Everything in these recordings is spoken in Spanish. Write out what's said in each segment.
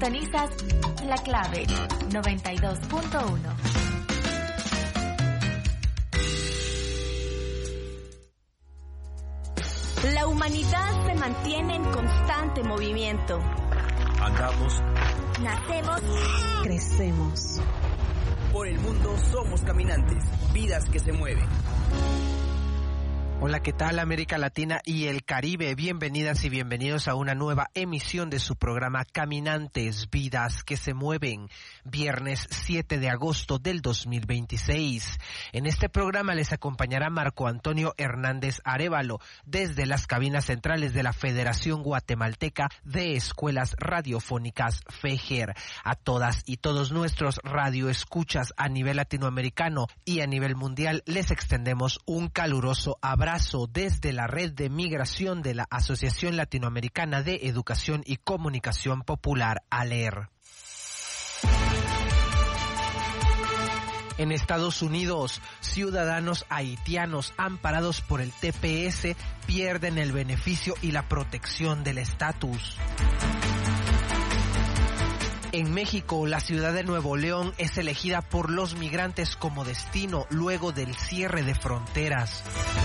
Sintonizas La Clave 92.1. La humanidad se mantiene en constante movimiento. Andamos, nacemos, crecemos. Por el mundo somos caminantes, vidas que se mueven. Hola, ¿qué tal América Latina y el Caribe? Bienvenidas y bienvenidos a una nueva emisión de su programa Caminantes, Vidas que se Mueven, viernes 7 de agosto del 2026. En este programa les acompañará Marco Antonio Hernández Arévalo desde las cabinas centrales de la Federación Guatemalteca de Escuelas Radiofónicas FEGER. A todas y todos nuestros radioescuchas a nivel latinoamericano y a nivel mundial les extendemos un caluroso abrazo desde la red de migración de la Asociación Latinoamericana de Educación y Comunicación Popular, ALER. En Estados Unidos, ciudadanos haitianos amparados por el TPS pierden el beneficio y la protección del estatus. En México, la ciudad de Nuevo León es elegida por los migrantes como destino luego del cierre de fronteras.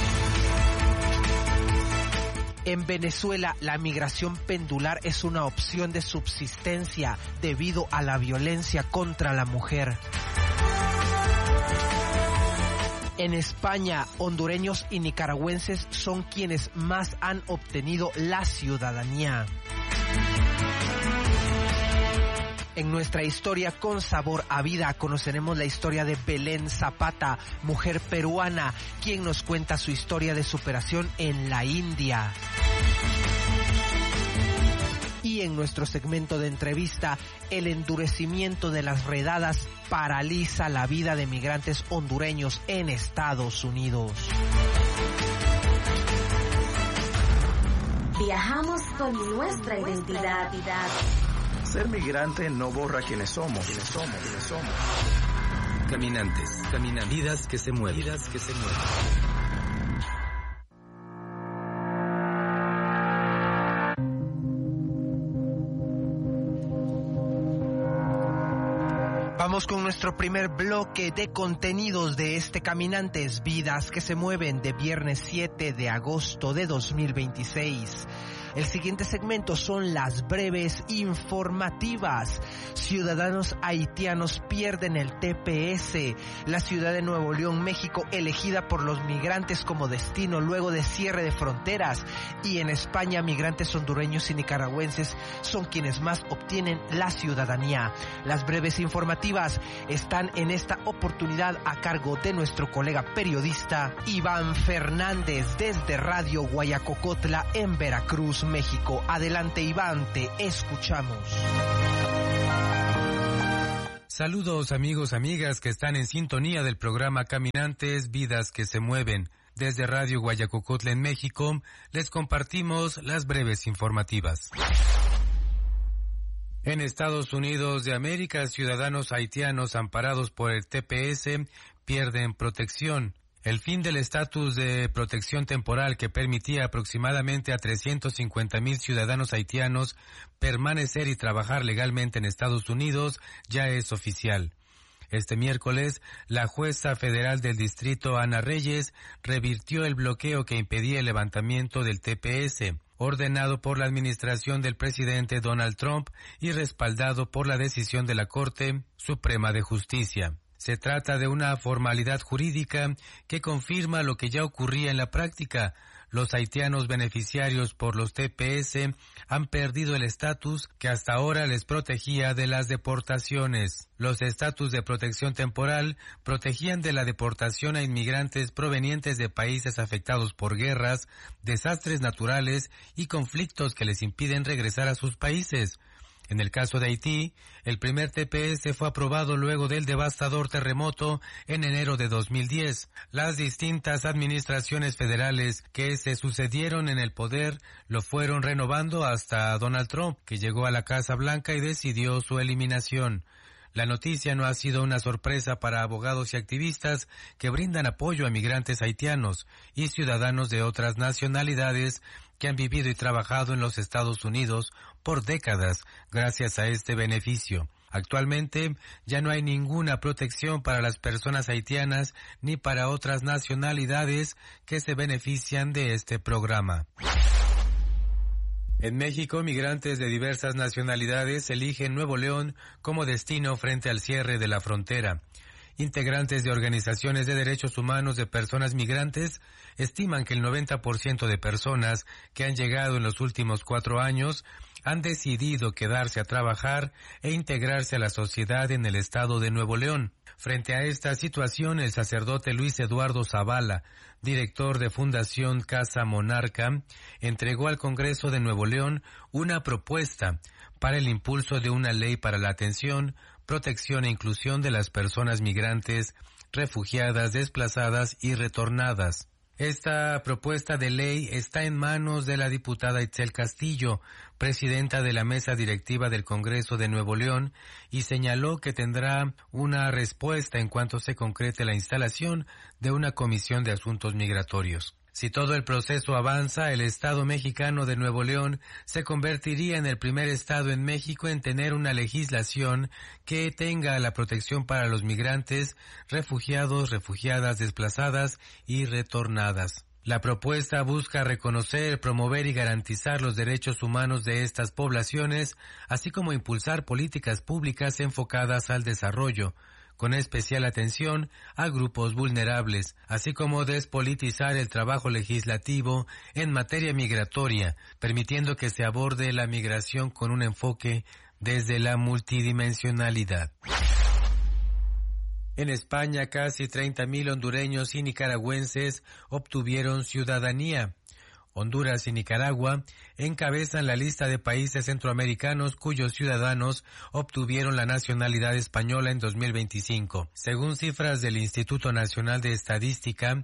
En Venezuela, la migración pendular es una opción de subsistencia debido a la violencia contra la mujer. En España, hondureños y nicaragüenses son quienes más han obtenido la ciudadanía. En nuestra historia con sabor a vida conoceremos la historia de Belén Zapata, mujer peruana, quien nos cuenta su historia de superación en la India. Y en nuestro segmento de entrevista, el endurecimiento de las redadas paraliza la vida de migrantes hondureños en Estados Unidos. Viajamos con nuestra identidad. Ser migrante no borra quiénes somos. Caminantes, vidas que se mueven. Vamos con nuestro primer bloque de contenidos de este Caminantes, Vidas que se Mueven, de viernes 7 de agosto de 2026. El siguiente segmento son las breves informativas. Ciudadanos haitianos pierden el TPS. La ciudad de Nuevo León, México, elegida por los migrantes como destino luego de cierre de fronteras. Y en España, migrantes hondureños y nicaragüenses son quienes más obtienen la ciudadanía. Las breves informativas están en esta oportunidad a cargo de nuestro colega periodista Iván Fernández desde Radio Guayacocotla en Veracruz, México. Adelante, Iván, te escuchamos. Saludos amigos, amigas que están en sintonía del programa Caminantes, Vidas que se Mueven. Desde Radio Guayacocotla en México, les compartimos las breves informativas. En Estados Unidos de América, ciudadanos haitianos amparados por el TPS pierden protección. El fin del estatus de protección temporal que permitía aproximadamente a 350,000 ciudadanos haitianos permanecer y trabajar legalmente en Estados Unidos ya es oficial. Este miércoles, la jueza federal del distrito Ana Reyes revirtió el bloqueo que impedía el levantamiento del TPS, ordenado por la administración del presidente Donald Trump y respaldado por la decisión de la Corte Suprema de Justicia. Se trata de una formalidad jurídica que confirma lo que ya ocurría en la práctica. Los haitianos beneficiarios por los TPS han perdido el estatus que hasta ahora les protegía de las deportaciones. Los estatus de protección temporal protegían de la deportación a inmigrantes provenientes de países afectados por guerras, desastres naturales y conflictos que les impiden regresar a sus países. En el caso de Haití, el primer TPS fue aprobado luego del devastador terremoto en enero de 2010. Las distintas administraciones federales que se sucedieron en el poder lo fueron renovando hasta Donald Trump, que llegó a la Casa Blanca y decidió su eliminación. La noticia no ha sido una sorpresa para abogados y activistas que brindan apoyo a migrantes haitianos y ciudadanos de otras nacionalidades que han vivido y trabajado en los Estados Unidos por décadas gracias a este beneficio. Actualmente ya no hay ninguna protección para las personas haitianas ni para otras nacionalidades que se benefician de este programa. En México, migrantes de diversas nacionalidades eligen Nuevo León como destino frente al cierre de la frontera. Integrantes de organizaciones de derechos humanos de personas migrantes estiman que el 90% de personas que han llegado en los últimos 4 años han decidido quedarse a trabajar e integrarse a la sociedad en el estado de Nuevo León. Frente a esta situación, el sacerdote Luis Eduardo Zavala, director de Fundación Casa Monarca, entregó al Congreso de Nuevo León una propuesta para el impulso de una ley para la atención, protección e inclusión de las personas migrantes, refugiadas, desplazadas y retornadas. Esta propuesta de ley está en manos de la diputada Itzel Castillo, presidenta de la mesa directiva del Congreso de Nuevo León, y señaló que tendrá una respuesta en cuanto se concrete la instalación de una comisión de asuntos migratorios. Si todo el proceso avanza, el Estado mexicano de Nuevo León se convertiría en el primer Estado en México en tener una legislación que tenga la protección para los migrantes, refugiados, refugiadas, desplazadas y retornadas. La propuesta busca reconocer, promover y garantizar los derechos humanos de estas poblaciones, así como impulsar políticas públicas enfocadas al desarrollo, con especial atención a grupos vulnerables, así como despolitizar el trabajo legislativo en materia migratoria, permitiendo que se aborde la migración con un enfoque desde la multidimensionalidad. En España, casi 30,000 hondureños y nicaragüenses obtuvieron ciudadanía. Honduras y Nicaragua encabezan la lista de países centroamericanos cuyos ciudadanos obtuvieron la nacionalidad española en 2025. Según cifras del Instituto Nacional de Estadística,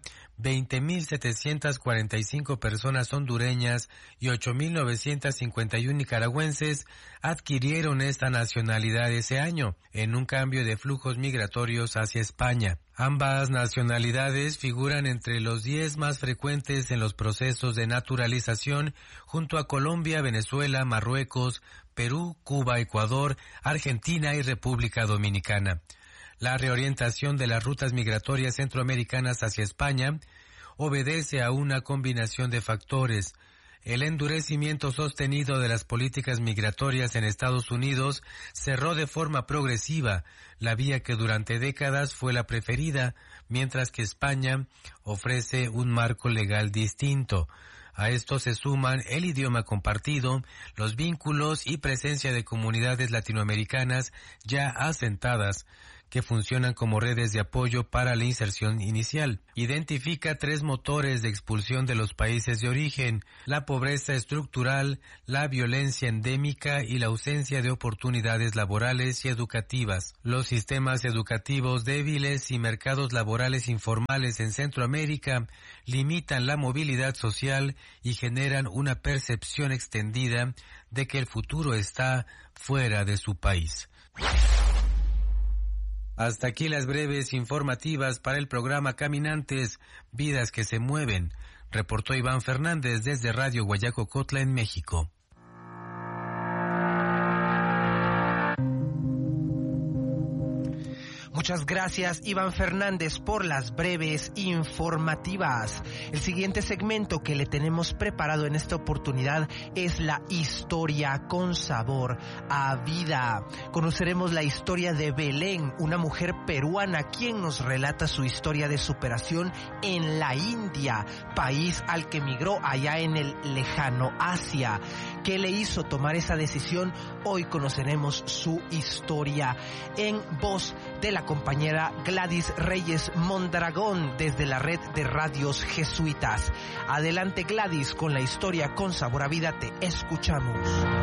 20,745 personas hondureñas y 8,951 nicaragüenses adquirieron esta nacionalidad ese año, en un cambio de flujos migratorios hacia España. Ambas nacionalidades figuran entre los 10 más frecuentes en los procesos de naturalización, junto a Colombia, Venezuela, Marruecos, Perú, Cuba, Ecuador, Argentina y República Dominicana. La reorientación de las rutas migratorias centroamericanas hacia España obedece a una combinación de factores. El endurecimiento sostenido de las políticas migratorias en Estados Unidos cerró de forma progresiva la vía que durante décadas fue la preferida, mientras que España ofrece un marco legal distinto. A esto se suman el idioma compartido, los vínculos y presencia de comunidades latinoamericanas ya asentadas, que funcionan como redes de apoyo para la inserción inicial. Identifica 3 motores de expulsión de los países de origen: la pobreza estructural, la violencia endémica y la ausencia de oportunidades laborales y educativas. Los sistemas educativos débiles y mercados laborales informales en Centroamérica limitan la movilidad social y generan una percepción extendida de que el futuro está fuera de su país. Hasta aquí las breves informativas para el programa Caminantes, Vidas que se Mueven. Reportó Iván Fernández desde Radio Guayacocotla en México. Muchas gracias, Iván Fernández, por las breves informativas. El siguiente segmento que le tenemos preparado en esta oportunidad es la historia con sabor a vida. Conoceremos la historia de Belén, una mujer peruana quien nos relata su historia de superación en la India, país al que migró allá en el lejano Asia. ¿Qué le hizo tomar esa decisión? Hoy conoceremos su historia en voz de la compañera Gladys Reyes Mondragón desde la red de radios jesuitas. Adelante, Gladys, con la historia con sabor a vida, te escuchamos.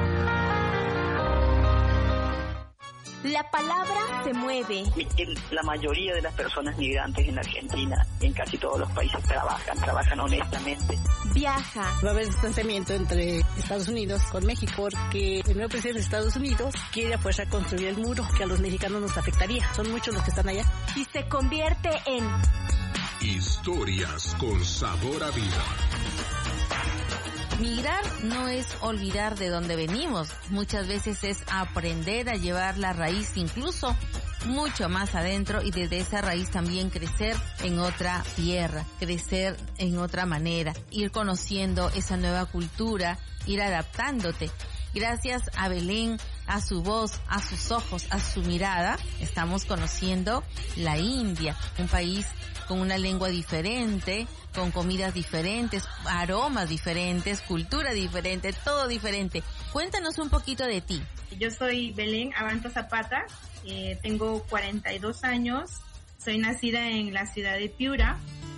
La palabra se mueve. La mayoría de las personas migrantes en Argentina, en casi todos los países, trabajan honestamente. Viaja. Va a haber distanciamiento entre Estados Unidos con México porque el nuevo presidente de Estados Unidos quiere a fuerza construir el muro que a los mexicanos nos afectaría. Son muchos los que están allá. Y se convierte en Historias con sabor a vida. Migrar no es olvidar de dónde venimos, muchas veces es aprender a llevar la raíz incluso mucho más adentro y desde esa raíz también crecer en otra tierra, crecer en otra manera, ir conociendo esa nueva cultura, ir adaptándote. Gracias a Belén, a su voz, a sus ojos, a su mirada, estamos conociendo la India, un país con una lengua diferente, con comidas diferentes, aromas diferentes, cultura diferente, todo diferente. Cuéntanos un poquito de ti. Yo soy Belén Abanto Zapata, tengo 42 años, soy nacida en la ciudad de Piura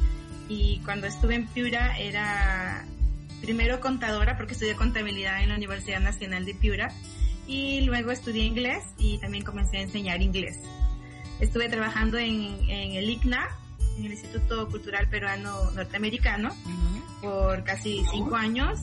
y cuando estuve en Piura era primero contadora porque estudié contabilidad en la Universidad Nacional de Piura y luego estudié inglés y también comencé a enseñar inglés. Estuve trabajando en el ICNA, en el Instituto Cultural Peruano Norteamericano, por casi 5 años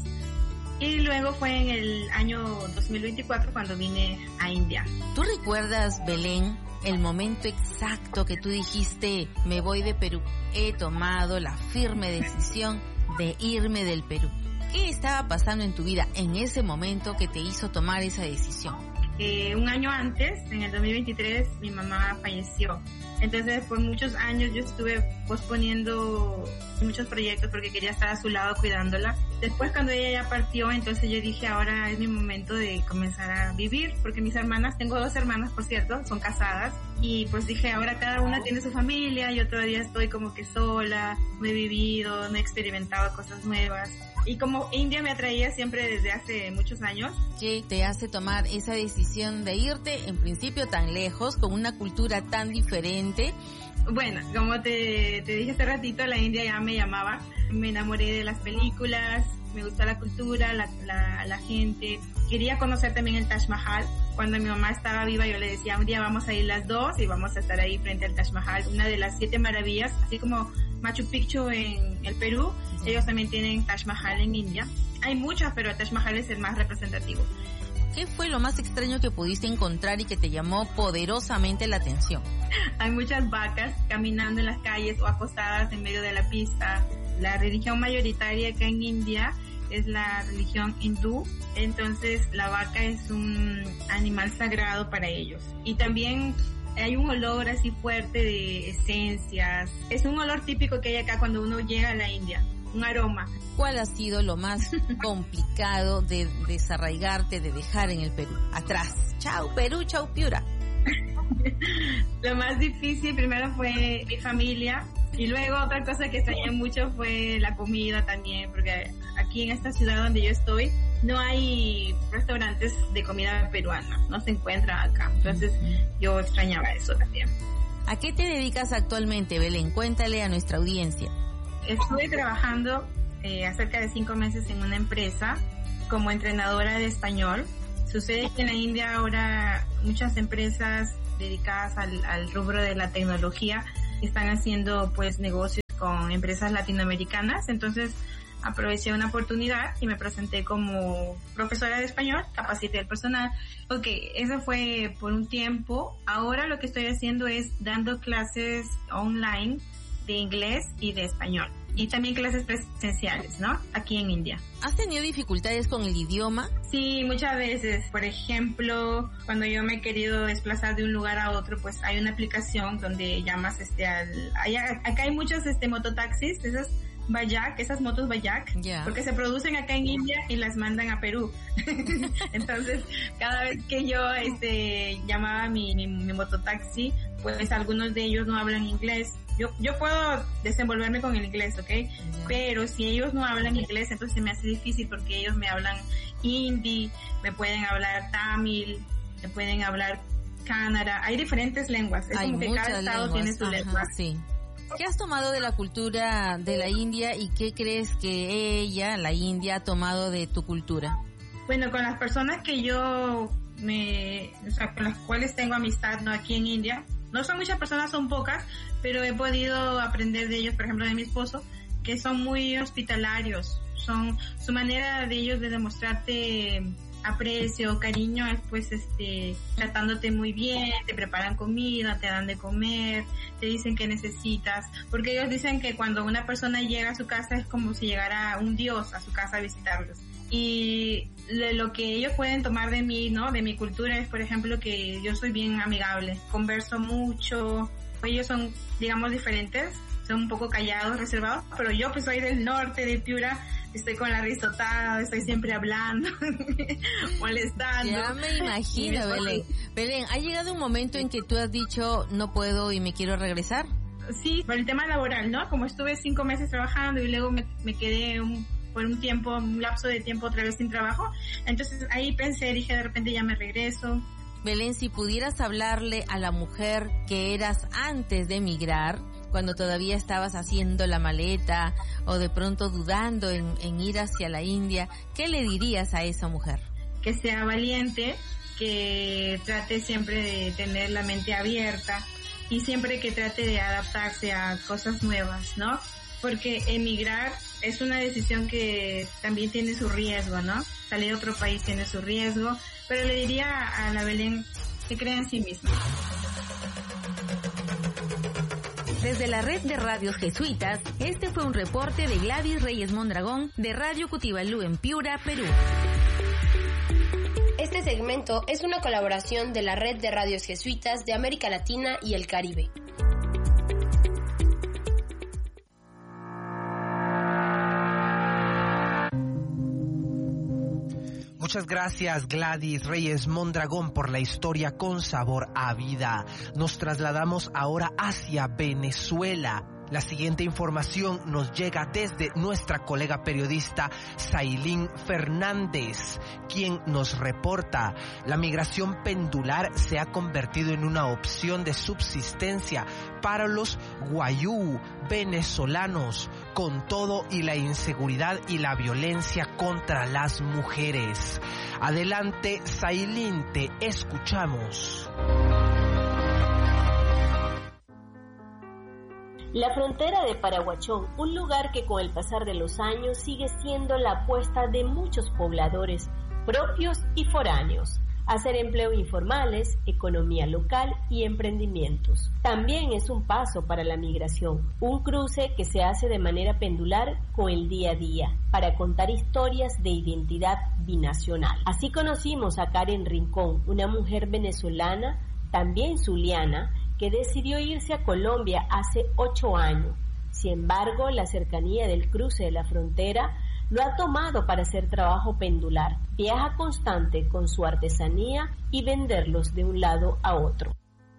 y luego fue en el año 2024 cuando vine a India. ¿Tú recuerdas, Belén, el momento exacto que tú dijiste, me voy de Perú? He tomado la firme decisión de irme del Perú. ¿Qué estaba pasando en tu vida en ese momento que te hizo tomar esa decisión? Un año antes, en el 2023, mi mamá falleció. Entonces, por muchos años yo estuve posponiendo muchos proyectos porque quería estar a su lado cuidándola. Después, cuando ella ya partió, entonces yo dije, ahora es mi momento de comenzar a vivir, porque mis hermanas, tengo 2 hermanas, por cierto, son casadas, y pues dije, ahora cada una tiene su familia, yo todavía estoy como que sola, no he vivido, no he experimentado cosas nuevas. Y como India me atraía siempre desde hace muchos años. ¿Qué te hace tomar esa decisión de irte, en principio, tan lejos, con una cultura tan diferente? Bueno, como te dije hace ratito, la India ya me llamaba. Me enamoré de las películas, me gusta la cultura, la gente. Quería conocer también el Taj Mahal. Cuando mi mamá estaba viva yo le decía, un día vamos a ir las dos y vamos a estar ahí frente al Taj Mahal, una de las 7 maravillas, así como Machu Picchu en el Perú, ellos también tienen Taj Mahal en India. Hay muchos, pero el Taj Mahal es el más representativo. ¿Qué fue lo más extraño que pudiste encontrar y que te llamó poderosamente la atención? Hay muchas vacas caminando en las calles o acostadas en medio de la pista. La religión mayoritaria acá en India es la religión hindú, entonces la vaca es un animal sagrado para ellos. Y también hay un olor así fuerte de esencias. Es un olor típico que hay acá cuando uno llega a la India, un aroma. ¿Cuál ha sido lo más complicado de desarraigarte, de dejar en el Perú? Atrás. Chau Perú, chau Piura. Lo más difícil primero fue mi familia y luego otra cosa que extrañé mucho fue la comida también, porque aquí en esta ciudad donde yo estoy no hay restaurantes de comida peruana, no se encuentra acá, entonces yo extrañaba eso también. ¿A qué te dedicas actualmente, Belén? Cuéntale a nuestra audiencia. Estuve trabajando acerca de 5 meses en una empresa como entrenadora de español. Sucede que en la India ahora muchas empresas dedicadas al rubro de la tecnología están haciendo pues negocios con empresas latinoamericanas, entonces aproveché una oportunidad y me presenté como profesora de español, capacité al personal. Ok, eso fue por un tiempo. Ahora lo que estoy haciendo es dando clases online de inglés y de español. Y también clases presenciales, ¿no? Aquí en India. ¿Has tenido dificultades con el idioma? Sí, muchas veces. Por ejemplo, cuando yo me he querido desplazar de un lugar a otro, pues hay una aplicación donde llamas acá hay muchos mototaxis, esos Bajaj, esas motos Bajaj, porque se producen acá en India y las mandan a Perú. Entonces, cada vez que yo llamaba mi mototaxi, pues algunos de ellos no hablan inglés. Yo puedo desenvolverme con el inglés, ¿ok? Pero si ellos no hablan inglés, entonces se me hace difícil porque ellos me hablan hindi, me pueden hablar tamil, me pueden hablar kannada. Hay diferentes lenguas. Es como que cada estado tiene su lengua. Sí. ¿Qué has tomado de la cultura de la India y qué crees que ella, la India, ha tomado de tu cultura? Bueno, con las personas que con las cuales tengo amistad, ¿no? Aquí en India, no son muchas personas, son pocas, pero he podido aprender de ellos, por ejemplo, de mi esposo, que son muy hospitalarios. Su manera de ellos de demostrarte aprecio, cariño, es pues tratándote muy bien, te preparan comida, te dan de comer, te dicen que necesitas, porque ellos dicen que cuando una persona llega a su casa es como si llegara un dios a su casa a visitarlos. Y lo que ellos pueden tomar de mí, ¿no? De mi cultura es, por ejemplo, que yo soy bien amigable, converso mucho. Ellos son, digamos, diferentes, son un poco callados, reservados, pero yo pues soy del norte, de Piura, estoy con la risotada, estoy siempre hablando, molestando. Ya me imagino, Belén. Belén, ¿ha llegado un momento en que tú has dicho, no puedo y me quiero regresar? Sí, por el tema laboral, ¿no? Como estuve 5 meses trabajando y luego me quedé por un lapso de tiempo otra vez sin trabajo, entonces ahí pensé, dije, de repente ya me regreso. Belén, si pudieras hablarle a la mujer que eras antes de emigrar, cuando todavía estabas haciendo la maleta o de pronto dudando en ir hacia la India, ¿qué le dirías a esa mujer? Que sea valiente, que trate siempre de tener la mente abierta y siempre que trate de adaptarse a cosas nuevas, ¿no? Porque emigrar es una decisión que también tiene su riesgo, ¿no? Salir a otro país tiene su riesgo, pero le diría a la Belén que crea en sí misma. Desde la red de radios jesuitas, este fue un reporte de Gladys Reyes Mondragón de Radio Cutibalú en Piura, Perú. Este segmento es una colaboración de la red de radios jesuitas de América Latina y el Caribe. Muchas gracias, Gladys Reyes Mondragón, por la historia con sabor a vida. Nos trasladamos ahora hacia Venezuela. La siguiente información nos llega desde nuestra colega periodista Sailín Fernández, quien nos reporta: la migración pendular se ha convertido en una opción de subsistencia para los guayú venezolanos, con todo y la inseguridad y la violencia contra las mujeres. Adelante, Sailín, te escuchamos. La frontera de Paraguachón, un lugar que con el pasar de los años sigue siendo la apuesta de muchos pobladores, propios y foráneos, hacer empleo informales, economía local y emprendimientos. También es un paso para la migración, un cruce que se hace de manera pendular con el día a día, para contar historias de identidad binacional. Así conocimos a Karen Rincón, una mujer venezolana, también zuliana, que decidió irse a Colombia hace 8 años. Sin embargo, la cercanía del cruce de la frontera lo ha tomado para hacer trabajo pendular. Viaja constante con su artesanía y venderlos de un lado a otro.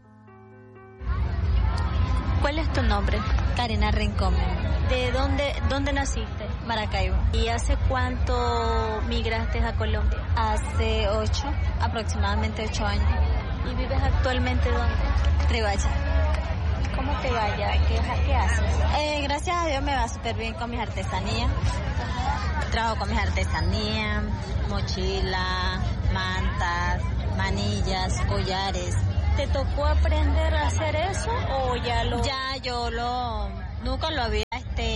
¿Cuál es tu nombre? Karina Rincón. ¿De dónde naciste? Maracaibo. ¿Y hace cuánto migraste a Colombia? Hace aproximadamente 8 años. ¿Y vives actualmente dónde? Rivaya. ¿Cómo te vaya? ¿Qué haces? Gracias a Dios me va súper bien con mis artesanías. Trabajo con mis artesanías, mochila, mantas, manillas, collares. ¿Te tocó aprender a hacer eso o ya lo...? Ya yo nunca lo había,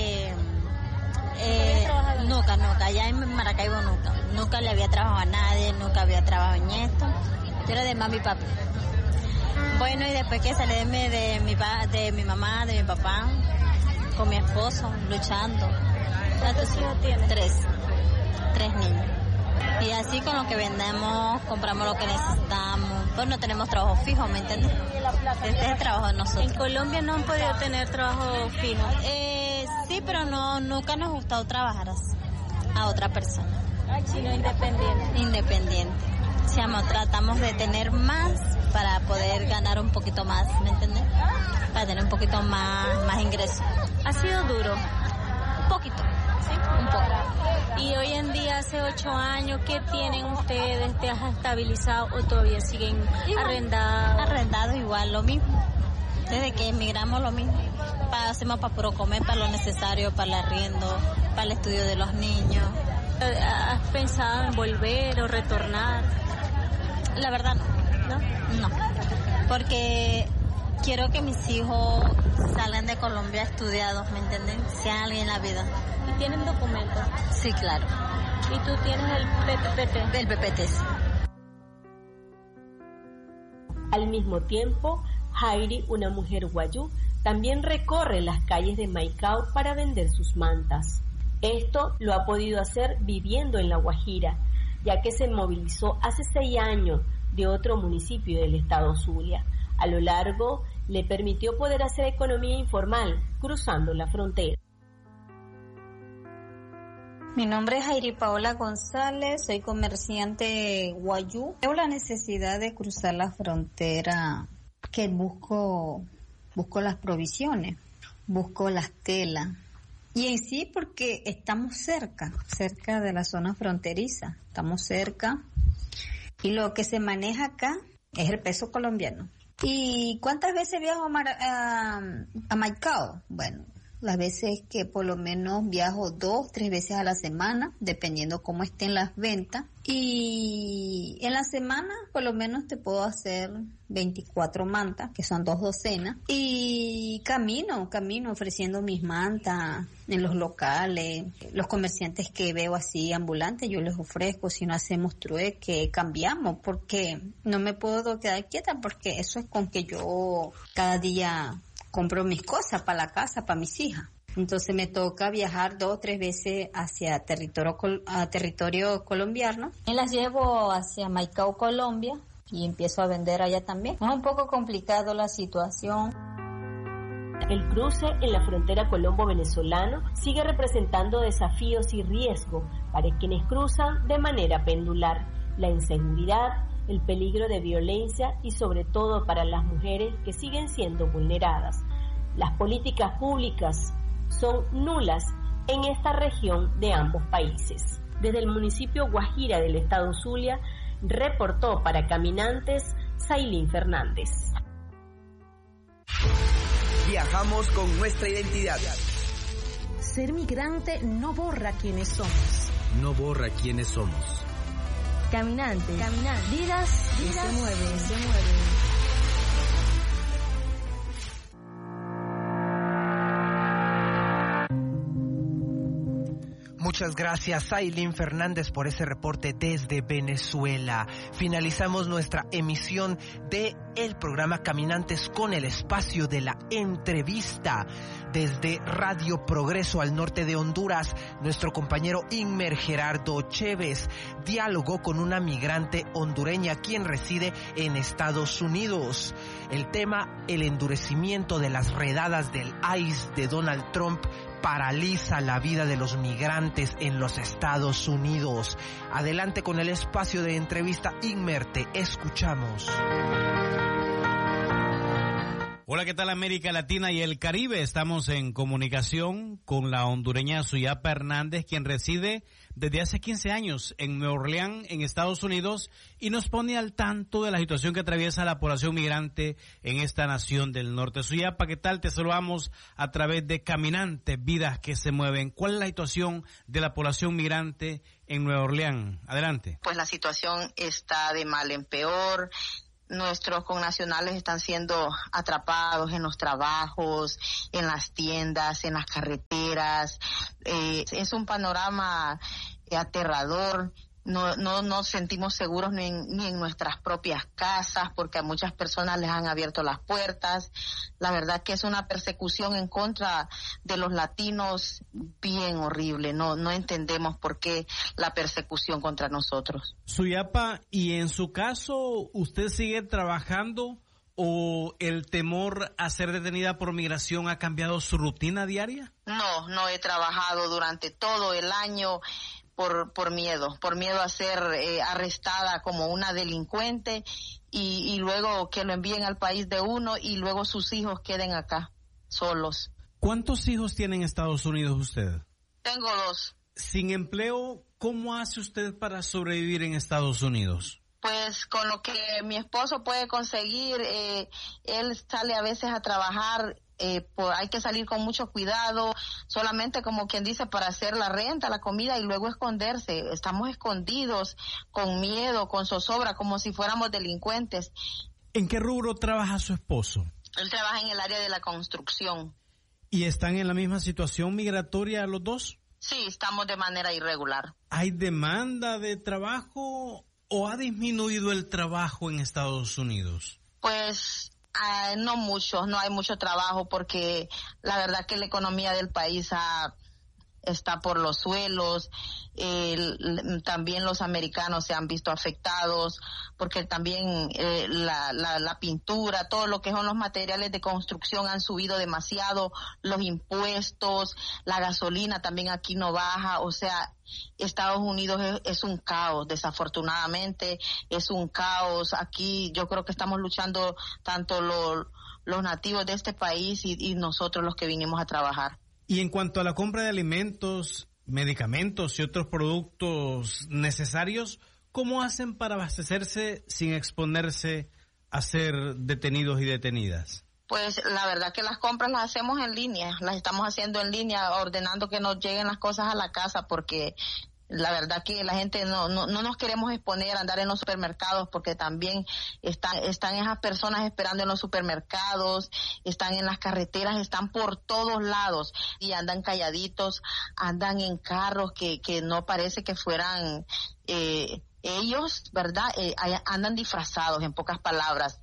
nunca, ya en Maracaibo nunca le había trabajado a nadie, nunca había trabajado en esto. Yo era de mami y papi. Bueno, y después que salí de mi mamá, de mi papá, con mi esposo, luchando. ¿Cuántos hijos tienes? 3 niños. Y así con lo que vendemos, compramos lo que necesitamos. Pues no tenemos trabajo fijo, ¿me entiendes? Este es el trabajo de nosotros. ¿En Colombia no han podido tener trabajo fijo? Sí, pero nunca nos ha gustado trabajar a otra persona. Sino independiente. Independiente. Tratamos de tener más para poder ganar un poquito más, ¿me entiendes? Para tener un poquito más ingresos. ¿Ha sido duro? Un poquito, ¿sí? Un poco. Y hoy en día, hace 8 años, ¿qué tienen ustedes? ¿Te has estabilizado o todavía siguen arrendados? Arrendados igual, lo mismo. Desde que emigramos lo mismo. Hacemos para puro comer, para lo necesario, para el arriendo, para el estudio de los niños. ¿Has pensado en volver o retornar? La verdad no, porque quiero que mis hijos salgan de Colombia estudiados, ¿me entienden? Sean alguien en la vida. ¿Y tienen documentos? Sí, claro. ¿Y tú tienes el PPT? El PPT, sí. Al mismo tiempo, Jairi, una mujer guayú, también recorre las calles de Maicao para vender sus mantas. Esto lo ha podido hacer viviendo en La Guajira, ya que se movilizó hace 6 años de otro municipio del estado Zulia. A lo largo, le permitió poder hacer economía informal cruzando la frontera. Mi nombre es Jairi Paola González, soy comerciante guayú. Tengo la necesidad de cruzar la frontera, que busco las provisiones, busco las telas. Y en sí porque estamos cerca de la zona fronteriza, estamos cerca. Y lo que se maneja acá es el peso colombiano. ¿Y cuántas veces viajo a Maicao? Bueno, las veces que por lo menos viajo 2, 3 veces a la semana, dependiendo cómo estén las ventas. Y en la semana por lo menos te puedo hacer 24 mantas, que son 2 docenas. Y camino ofreciendo mis mantas en los locales. Los comerciantes que veo así ambulantes, yo les ofrezco. Si no hacemos trueque, cambiamos, porque no me puedo quedar quieta, porque eso es con que yo cada día compro mis cosas para la casa, para mis hijas. Entonces me toca viajar 2 o 3 veces hacia territorio colombiano. Y las llevo hacia Maicao, Colombia, y empiezo a vender allá también. Es un poco complicado la situación. El cruce en la frontera colombo-venezolano sigue representando desafíos y riesgos para quienes cruzan de manera pendular. La inseguridad, el peligro de violencia y sobre todo para las mujeres que siguen siendo vulneradas. Las políticas públicas son nulas en esta región de ambos países. Desde el municipio Guajira del estado Zulia, reportó para Caminantes Sailín Fernández. Viajamos con nuestra identidad. Ser migrante no borra quiénes somos. No borra quiénes somos. Caminantes. Vidas que se mueven. Muchas gracias, Sailín Fernández, por ese reporte desde Venezuela. Finalizamos nuestra emisión de el programa Caminantes con el espacio de la entrevista. Desde Radio Progreso al norte de Honduras, nuestro compañero Inmer Gerardo Chévez dialogó con una migrante hondureña quien reside en Estados Unidos. El tema, el endurecimiento de las redadas del ICE de Donald Trump paraliza la vida de los migrantes en los Estados Unidos. Adelante con el espacio de entrevista, Inmer, te escuchamos. Hola, ¿qué tal América Latina y el Caribe? Estamos en comunicación con la hondureña Suyapa Hernández, quien reside desde hace 15 años en Nueva Orleans, en Estados Unidos, y nos pone al tanto de la situación que atraviesa la población migrante en esta nación del norte. Suyapa, ¿qué tal? Te saludamos a través de Caminantes, Vidas que se mueven. ¿Cuál es la situación de la población migrante en Nueva Orleans? Adelante. Pues la situación está de mal en peor. Nuestros connacionales están siendo atrapados en los trabajos, en las tiendas, en las carreteras. Es un panorama aterrador. No nos sentimos seguros ni en nuestras propias casas, porque a muchas personas les han abierto las puertas. La verdad que es una persecución en contra de los latinos bien horrible. No entendemos por qué la persecución contra nosotros. Suyapa, ¿y en su caso usted sigue trabajando o el temor a ser detenida por migración ha cambiado su rutina diaria? No he trabajado durante todo el año. Por miedo a ser arrestada como una delincuente y luego que lo envíen al país de uno y luego sus hijos queden acá solos. ¿Cuántos hijos tiene en Estados Unidos usted? Tengo 2. Sin empleo, ¿cómo hace usted para sobrevivir en Estados Unidos? Pues con lo que mi esposo puede conseguir, él sale a veces a trabajar. Hay que salir con mucho cuidado, solamente como quien dice para hacer la renta, la comida y luego esconderse. Estamos escondidos, con miedo, con zozobra, como si fuéramos delincuentes. ¿En qué rubro trabaja su esposo? Él trabaja en el área de la construcción. ¿Y están en la misma situación migratoria los dos? Sí, estamos de manera irregular. ¿Hay demanda de trabajo o ha disminuido el trabajo en Estados Unidos? Pues no mucho, no hay mucho trabajo porque la verdad que la economía del país ha está por los suelos. También los americanos se han visto afectados porque también la pintura, todo lo que son los materiales de construcción han subido demasiado, los impuestos, la gasolina también aquí no baja. O sea, Estados Unidos es un caos, desafortunadamente es un caos. Aquí yo creo que estamos luchando tanto los nativos de este país y nosotros los que vinimos a trabajar. Y en cuanto a la compra de alimentos, medicamentos y otros productos necesarios, ¿cómo hacen para abastecerse sin exponerse a ser detenidos y detenidas? Pues la verdad que las compras las hacemos en línea, las estamos haciendo en línea, ordenando que nos lleguen las cosas a la casa, porque la verdad que la gente no nos queremos exponer a andar en los supermercados, porque también están esas personas esperando en los supermercados, están en las carreteras, están por todos lados y andan calladitos, andan en carros que no parece que fueran ellos, ¿verdad? Andan disfrazados, en pocas palabras.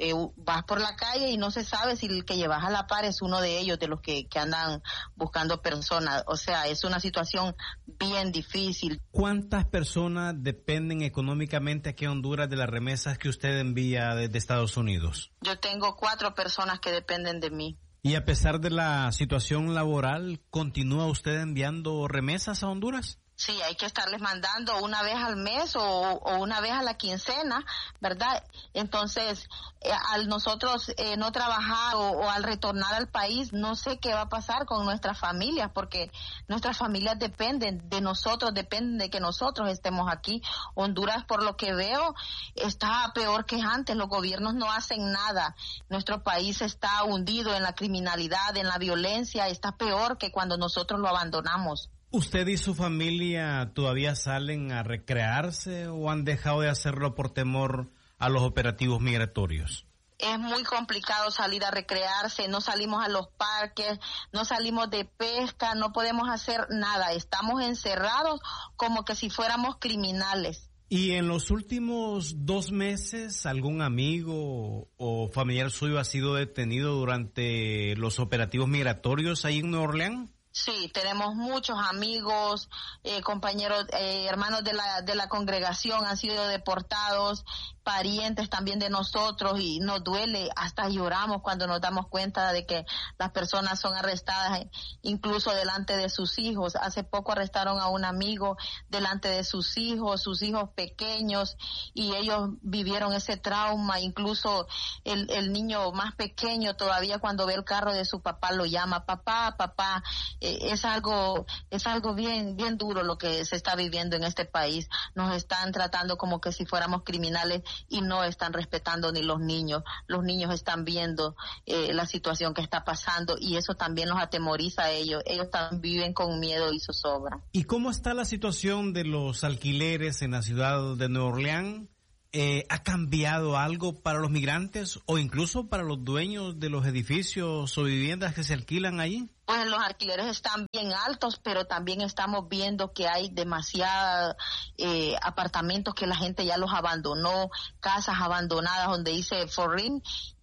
Vas por la calle y no se sabe si el que llevas a la par es uno de ellos, de los que andan buscando personas. O sea, es una situación bien difícil. ¿Cuántas personas dependen económicamente aquí en Honduras de las remesas que usted envía desde Estados Unidos? Yo tengo 4 personas que dependen de mí. ¿Y a pesar de la situación laboral, continúa usted enviando remesas a Honduras? Sí, hay que estarles mandando una vez al mes o una vez a la quincena, ¿verdad? Entonces, al nosotros no trabajar o al retornar al país, no sé qué va a pasar con nuestras familias, porque nuestras familias dependen de nosotros, dependen de que nosotros estemos aquí. Honduras, por lo que veo, está peor que antes. Los gobiernos no hacen nada. Nuestro país está hundido en la criminalidad, en la violencia. Está peor que cuando nosotros lo abandonamos. ¿Usted y su familia todavía salen a recrearse o han dejado de hacerlo por temor a los operativos migratorios? Es muy complicado salir a recrearse, no salimos a los parques, no salimos de pesca, no podemos hacer nada, estamos encerrados como que si fuéramos criminales. ¿Y en los últimos 2 meses algún amigo o familiar suyo ha sido detenido durante los operativos migratorios ahí en Nueva Orleans? Sí, tenemos muchos amigos, compañeros, hermanos de la congregación han sido deportados, parientes también de nosotros, y nos duele, hasta lloramos cuando nos damos cuenta de que las personas son arrestadas incluso delante de sus hijos. Hace poco arrestaron a un amigo delante de sus hijos pequeños, y ellos vivieron ese trauma. Incluso el niño más pequeño todavía cuando ve el carro de su papá lo llama papá, papá. Es algo bien duro lo que se está viviendo en este país. Nos están tratando como que si fuéramos criminales y no están respetando ni los niños. Los niños están viendo la situación que está pasando, y eso también los atemoriza a ellos. Ellos también viven con miedo y zozobra. ¿Y cómo está la situación de los alquileres en la ciudad de Nueva Orleans? ¿Ha cambiado algo para los migrantes o incluso para los dueños de los edificios o viviendas que se alquilan allí? Pues los alquileres están bien altos, pero también estamos viendo que hay demasiados apartamentos que la gente ya los abandonó, casas abandonadas donde dice for rent,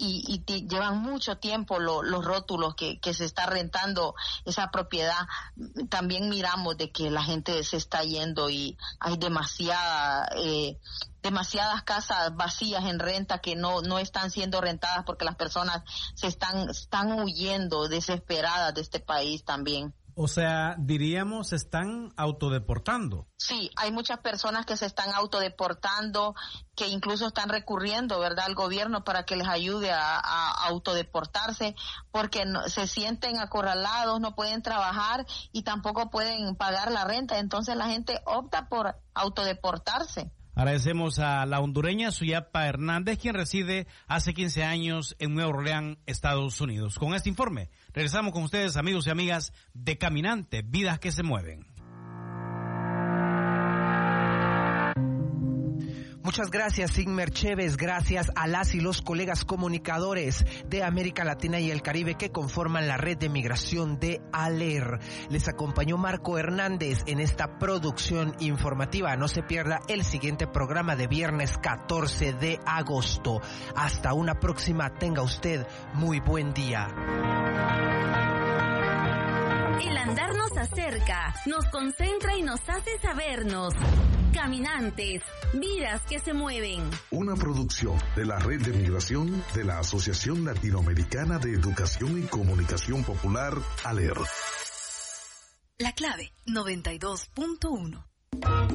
y llevan mucho tiempo los rótulos que se está rentando esa propiedad. También miramos de que la gente se está yendo y hay demasiadas casas vacías en renta que no están siendo rentadas porque las personas están huyendo desesperadas de este país también. O sea, diríamos, se están autodeportando. Sí, hay muchas personas que se están autodeportando, que incluso están recurriendo, ¿verdad?, al gobierno para que les ayude a autodeportarse, porque se sienten acorralados, no pueden trabajar y tampoco pueden pagar la renta. Entonces la gente opta por autodeportarse. Agradecemos a la hondureña Suyapa Hernández, quien reside hace 15 años en Nueva Orleans, Estados Unidos. Con este informe, regresamos con ustedes, amigos y amigas de Caminante, Vidas que se Mueven. Muchas gracias, Sigmer Chévez. Gracias a las y los colegas comunicadores de América Latina y el Caribe que conforman la red de migración de ALER. Les acompañó Marco Hernández en esta producción informativa. No se pierda el siguiente programa de viernes 14 de agosto. Hasta una próxima. Tenga usted muy buen día. El andar nos acerca, nos concentra y nos hace sabernos. Caminantes, vidas que se mueven. Una producción de la Red de Migración de la Asociación Latinoamericana de Educación y Comunicación Popular, ALER. La clave 92.1.